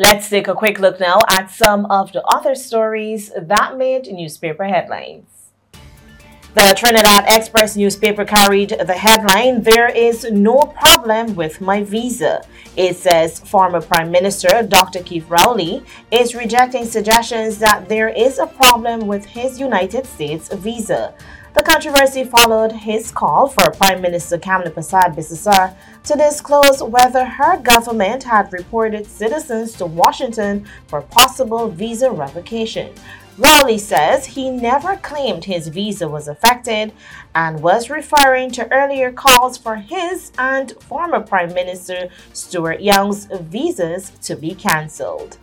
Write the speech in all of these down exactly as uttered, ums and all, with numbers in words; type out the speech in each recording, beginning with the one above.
Let's take a quick look now at some of the other stories that made newspaper headlines. The Trinidad Express newspaper carried the headline, "There is no problem with my visa." It says former Prime Minister Doctor Keith Rowley is rejecting suggestions that there is a problem with his United States visa. The controversy followed his call for Prime Minister Kamla Persad-Bissessar to disclose whether her government had reported citizens to Washington for possible visa revocation. Rowley says he never claimed his visa was affected and was referring to earlier calls for his and former Prime Minister Stuart Young's visas to be cancelled.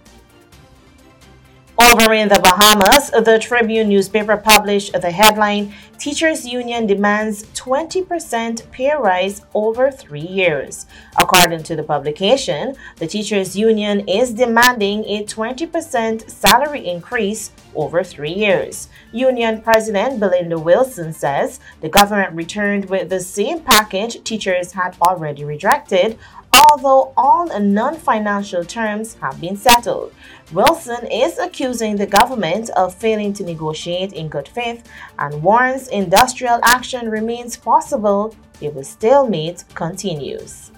Over in the Bahamas, the Tribune newspaper published the headline, "Teachers Union Demands twenty percent pay rise over three years." According to the publication, the Teachers Union is demanding a twenty percent salary increase over three years. Union President Belinda Wilson says the government returned with the same package teachers had already rejected, although all non-financial terms have been settled. Wilson is accusing the government of failing to negotiate in good faith and warns industrial action remains possible if the stalemate continues.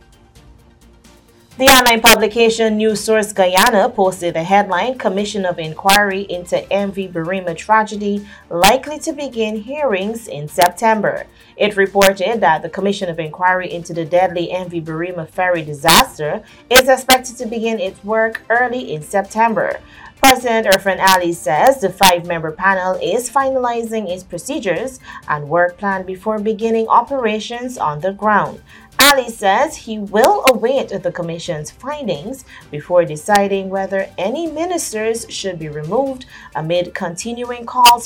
The online publication News Source Guyana posted the headline, "Commission of Inquiry into M V Birima Tragedy Likely to Begin Hearings in September." It reported that the Commission of Inquiry into the deadly M V Birima ferry disaster is expected to begin its work early in September. President Irfan Ali says the five-member panel is finalizing its procedures and work plan before beginning operations on the ground. Ali says he will await the Commission's findings before deciding whether any ministers should be removed amid continuing calls